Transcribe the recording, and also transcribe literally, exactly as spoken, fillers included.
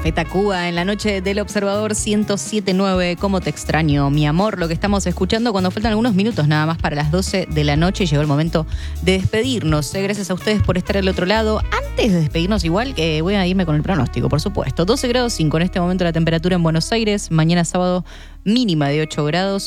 Café Tacuba en la noche del Observador ciento siete punto nueve. ¿Cómo te extraño, mi amor? Lo que estamos escuchando cuando faltan algunos minutos nada más para las doce de la noche. Llegó el momento de despedirnos. Gracias a ustedes por estar al otro lado. Antes de despedirnos, igual que voy a irme con el pronóstico, por supuesto. doce grados cinco en este momento la temperatura en Buenos Aires. Mañana sábado mínima de ocho grados.